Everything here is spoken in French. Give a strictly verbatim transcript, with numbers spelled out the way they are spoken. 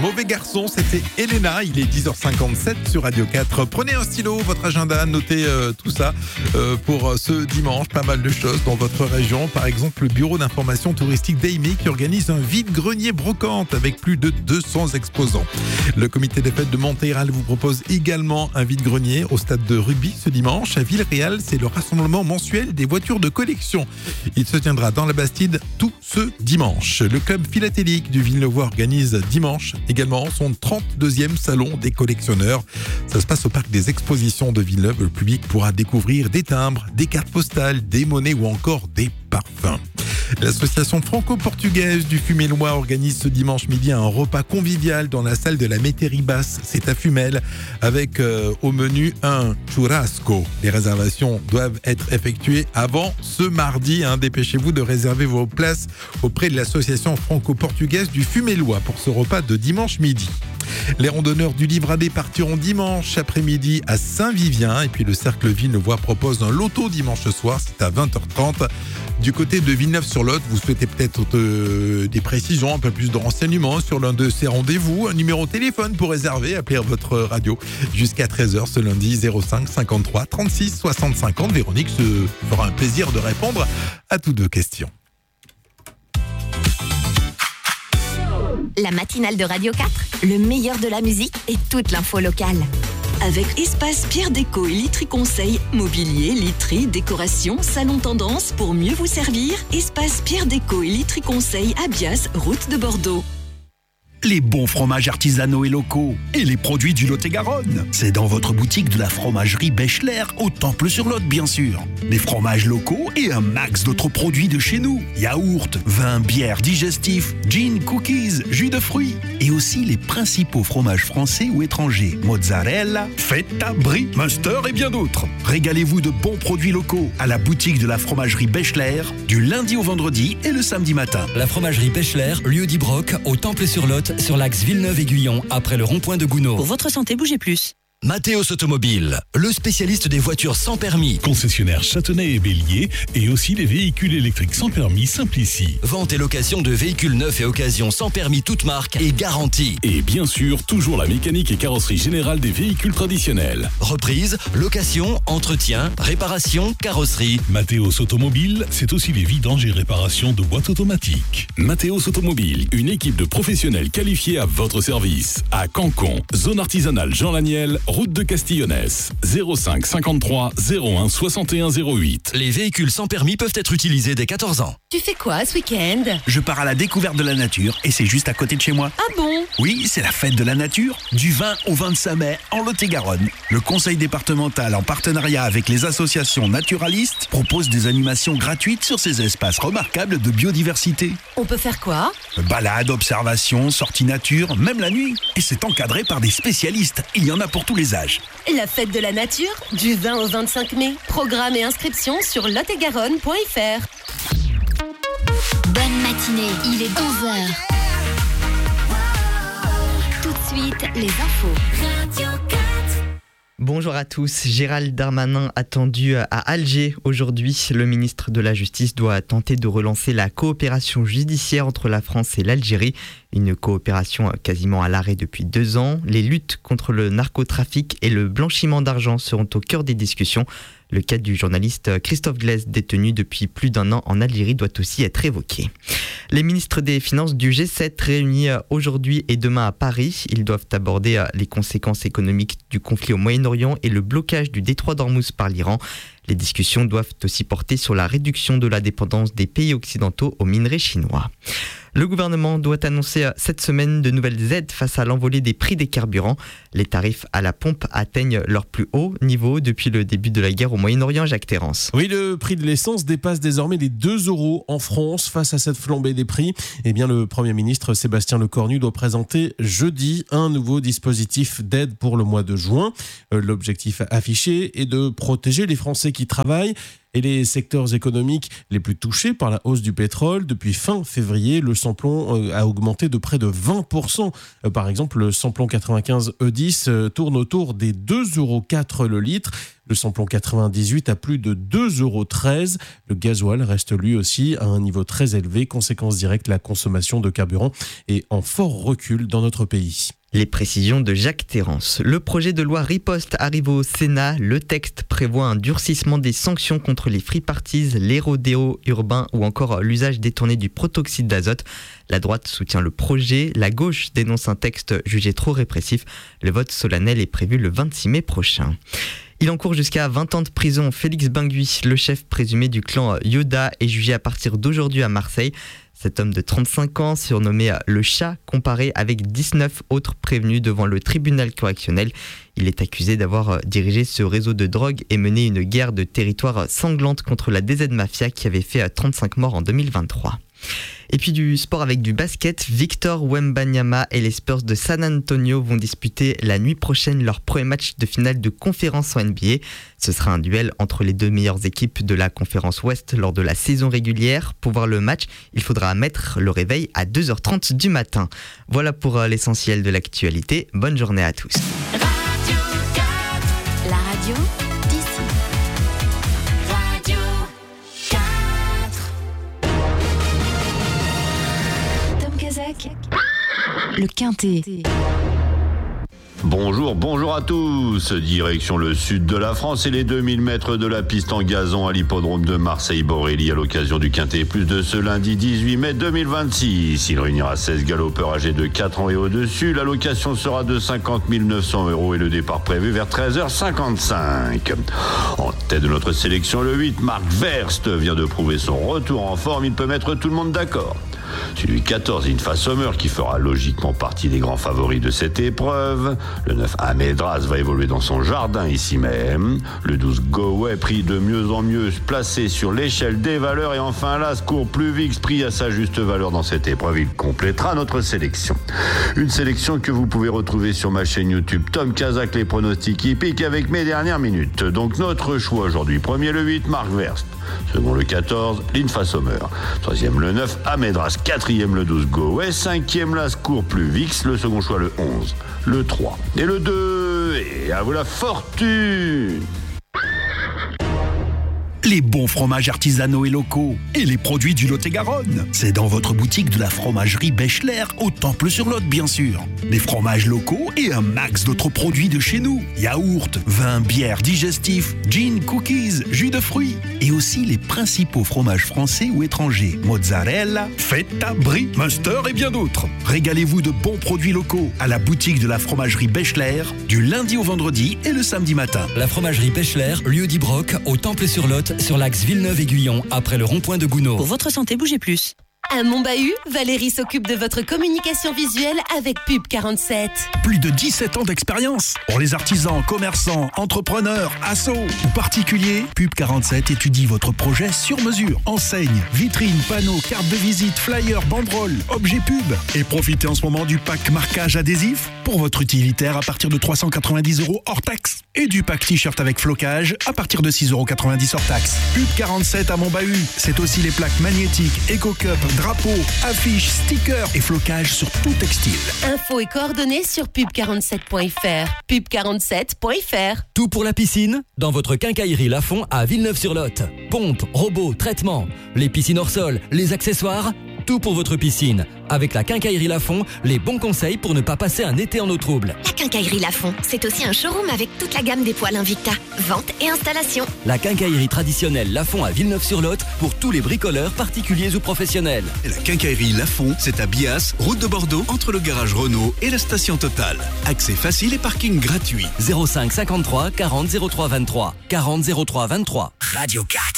Mauvais garçon, c'était Elena. Il est dix heures cinquante-sept sur Radio quatre. Prenez un stylo, votre agenda, notez euh, tout ça euh, pour ce dimanche. Pas mal de choses dans votre région. Par exemple, le bureau d'information touristique d'Aimé qui organise un vide-grenier brocante avec plus de deux cents exposants. Le comité des fêtes de Monteyral vous propose également un vide-grenier au stade de rugby ce dimanche. À Villeréal, c'est le rassemblement mensuel des voitures de collection. Il se tiendra dans la Bastide tout ce dimanche. Le club philatélique du Villeneuvois organise dimanche également son trente-deuxième salon des collectionneurs. Ça se passe au parc des expositions de Villeneuve. Le public pourra découvrir des timbres, des cartes postales, des monnaies ou encore des parfums. L'association franco-portugaise du Fumélois organise ce dimanche midi un repas convivial dans la salle de la Métairie basse. C'est à Fumel avec euh, au menu un churrasco. Les réservations doivent être effectuées avant ce mardi. Hein. Dépêchez-vous de réserver vos places auprès de l'association franco-portugaise du Fumélois pour ce repas de dimanche midi. Les randonneurs du Livradet partiront dimanche après-midi à Saint-Vivien. Et puis le Cercle Villeneuvois propose un loto dimanche soir, c'est à vingt heures trente. Du côté de Villeneuve-sur-Lot, vous souhaitez peut-être euh, des précisions, un peu plus de renseignements sur l'un de ces rendez-vous. Un numéro de téléphone pour réserver, appelez votre radio jusqu'à treize heures ce lundi, zéro cinq cinquante-trois trente-six soixante cinquante. Véronique se fera un plaisir de répondre à toutes vos questions. La matinale de Radio quatre, le meilleur de la musique et toute l'info locale. Avec Espace Pierre Déco et Literie Conseil, mobilier, literie, décoration, salon tendance pour mieux vous servir. Espace Pierre Déco et Literie Conseil à Bias, route de Bordeaux. Les bons fromages artisanaux et locaux et les produits du Lot-et-Garonne. C'est dans votre boutique de la fromagerie Bechler au Temple-sur-Lot, bien sûr. Des fromages locaux et un max d'autres produits de chez nous. Yaourt, vin, bière, digestif, gin, cookies, jus de fruits. Et aussi les principaux fromages français ou étrangers. Mozzarella, feta, brie, Munster et bien d'autres. Régalez-vous de bons produits locaux à la boutique de la fromagerie Bechler du lundi au vendredi et le samedi matin. La fromagerie Bechler, lieu d'Ibroc, au Temple-sur-Lot, sur l'axe Villeneuve-Aiguillon, après le rond-point de Gounod. Pour votre santé, bougez plus. Mathéos Automobile, le spécialiste des voitures sans permis. Concessionnaire Châtenay et Bélier et aussi les véhicules électriques sans permis Simplici. Vente et location de véhicules neufs et occasion sans permis toute marque et garantie. Et bien sûr, toujours la mécanique et carrosserie générale des véhicules traditionnels. Reprise, location, entretien, réparation, carrosserie. Mathéos Automobile, c'est aussi les vidanges et réparations de boîtes automatiques. Mathéos Automobile, une équipe de professionnels qualifiés à votre service. À Cancon, zone artisanale Jean Laniel, route de Castillonnès, zéro cinq cinquante-trois zéro un soixante et un zéro huit. Les véhicules sans permis peuvent être utilisés dès quatorze ans. Tu fais quoi ce week-end ? Je pars à la découverte de la nature et c'est juste à côté de chez moi. Ah bon ? Oui, c'est la fête de la nature du vingt au vingt-cinq mai en Lot-et-Garonne. Le conseil départemental en partenariat avec les associations naturalistes propose des animations gratuites sur ces espaces remarquables de biodiversité. On peut faire quoi ? Balades, observations, sorties nature, même la nuit. Et c'est encadré par des spécialistes. Il y en a pour tous les âges. La fête de la nature, du vingt au vingt-cinq mai. Programme et inscription sur lot et garonne point f r. Bonne matinée, il est onze heures. Tout de suite, les infos. Radio quatre. Bonjour à tous. Gérald Darmanin attendu à Alger aujourd'hui. Le ministre de la Justice doit tenter de relancer la coopération judiciaire entre la France et l'Algérie. Une coopération quasiment à l'arrêt depuis deux ans. Les luttes contre le narcotrafic et le blanchiment d'argent seront au cœur des discussions. Le cas du journaliste Christophe Glaise, détenu depuis plus d'un an en Algérie, doit aussi être évoqué. Les ministres des Finances du G sept réunis aujourd'hui et demain à Paris. Ils doivent aborder les conséquences économiques du conflit au Moyen-Orient et le blocage du détroit d'Ormuz par l'Iran. Les discussions doivent aussi porter sur la réduction de la dépendance des pays occidentaux aux minerais chinois. Le gouvernement doit annoncer cette semaine de nouvelles aides face à l'envolée des prix des carburants. Les tarifs à la pompe atteignent leur plus haut niveau depuis le début de la guerre au Moyen-Orient, Jacques Terrance. Oui, le prix de l'essence dépasse désormais les deux euros en France. Face à cette flambée des prix, eh bien, le Premier ministre Sébastien Lecornu doit présenter jeudi un nouveau dispositif d'aide pour le mois de juin. L'objectif affiché est de protéger les Français qui travaillent Et les secteurs économiques les plus touchés par la hausse du pétrole, depuis fin février, le samplon a augmenté de près de vingt pour cent. Par exemple, le samplon quatre-vingt-quinze E dix tourne autour des deux euros quatre le litre. Le samplon quatre-vingt-dix-huit à plus de deux euros treize. Le gasoil reste lui aussi à un niveau très élevé. Conséquence directe, la consommation de carburant est en fort recul dans notre pays. Les précisions de Jacques Terrance. Le projet de loi riposte arrive au Sénat. Le texte prévoit un durcissement des sanctions contre les free parties, les rodéos urbains ou encore l'usage détourné du protoxyde d'azote. La droite soutient le projet, la gauche dénonce un texte jugé trop répressif. Le vote solennel est prévu le vingt-six mai prochain. Il encourt jusqu'à vingt ans de prison. Félix Bingui, le chef présumé du clan Yoda, est jugé à partir d'aujourd'hui à Marseille. Cet homme de trente-cinq ans, surnommé le Chat, comparé avec dix-neuf autres prévenus devant le tribunal correctionnel. Il est accusé d'avoir dirigé ce réseau de drogue et mené une guerre de territoire sanglante contre la D Z Mafia qui avait fait trente-cinq morts en deux mille vingt-trois. Et puis du sport avec du basket, Victor Wembanyama et les Spurs de San Antonio vont disputer la nuit prochaine leur premier match de finale de conférence en N B A. Ce sera un duel entre les deux meilleures équipes de la conférence Ouest lors de la saison régulière. Pour voir le match, il faudra mettre le réveil à deux heures trente du matin. Voilà pour l'essentiel de l'actualité. Bonne journée à tous. Radio quatre, la radio d'ici. Radio quatre. Tom Kazak, le Quintet. Bonjour, bonjour à tous. Direction le sud de la France et les deux mille mètres de la piste en gazon à l'hippodrome de Marseille-Borély à l'occasion du Quintet Plus de ce lundi dix-huit mai deux mille vingt-six. Il réunira seize galopeurs âgés de quatre ans et au-dessus. La location sera de cinquante mille neuf cents euros et le départ prévu vers treize heures cinquante-cinq. En tête de notre sélection, le huit, Marc Verst vient de prouver son retour en forme. Il peut mettre tout le monde d'accord. Celui quatorze, Infa Sommer, qui fera logiquement partie des grands favoris de cette épreuve. Le neuf, Amedras, va évoluer dans son jardin ici même. Le douze, Goway, pris de mieux en mieux, placé sur l'échelle des valeurs. Et enfin, l'As court plus vite, pris à sa juste valeur dans cette épreuve. Il complétera notre sélection. Une sélection que vous pouvez retrouver sur ma chaîne YouTube Tom Kazak, les pronostics hippiques avec mes dernières minutes. Donc notre choix aujourd'hui. Premier, le huit, Marc Verst. Second, le quatorze, l'Infa Sommer. Troisième, le neuf, Amedras. Quatrième, le douze, Goway. Cinquième, l'As court plus vix. Le second choix, le onze, le trois et le deux. Et à vous la fortune! Les bons fromages artisanaux et locaux et les produits du Lot-et-Garonne. C'est dans votre boutique de la fromagerie Bechler au Temple-sur-Lot, bien sûr. Des fromages locaux et un max d'autres produits de chez nous. Yaourt, vin, bière, digestif, gin, cookies, jus de fruits. Et aussi les principaux fromages français ou étrangers. Mozzarella, feta, brie, Munster et bien d'autres. Régalez-vous de bons produits locaux à la boutique de la fromagerie Bechler du lundi au vendredi et le samedi matin. La fromagerie Bechler, lieu d'Ibroc, au Temple-sur-Lot, sur l'axe Villeneuve-Aiguillon, après le rond-point de Gounod. Pour votre santé, bougez plus. À Montbahut, Valérie s'occupe de votre communication visuelle avec Pub quarante-sept. Plus de dix-sept ans d'expérience. Pour les artisans, commerçants, entrepreneurs, assos ou particuliers, Pub quarante-sept étudie votre projet sur mesure. Enseigne, vitrine, panneaux, carte de visite, flyers, banderoles, objets pub. Et profitez en ce moment du pack marquage adhésif pour votre utilitaire à partir de trois cent quatre-vingt-dix euros hors taxe. Et du pack t-shirt avec flocage à partir de six euros quatre-vingt-dix hors taxe. Pub quarante-sept à Montbahut, c'est aussi les plaques magnétiques, EcoCup, drapeaux, affiches, stickers et flocage sur tout textile. Infos et coordonnées sur pub quarante-sept point f r. pub quarante-sept point f r. Tout pour la piscine, dans votre quincaillerie Lafont à Villeneuve-sur-Lot. Pompe, robots, traitements, les piscines hors sol, les accessoires, tout pour votre piscine. Avec la quincaillerie Lafont, les bons conseils pour ne pas passer un été en eau trouble. La quincaillerie Lafont, c'est aussi un showroom avec toute la gamme des poêles Invicta, vente et installation. La quincaillerie traditionnelle Lafont à Villeneuve-sur-Lot pour tous les bricoleurs, particuliers ou professionnels. Et la quincaillerie Lafont, c'est à Bias, route de Bordeaux, entre le garage Renault et la station Total. Accès facile et parking gratuit. zéro cinq cinquante-trois quarante zéro trois vingt-trois. quarante zéro trois vingt-trois. Radio quatre.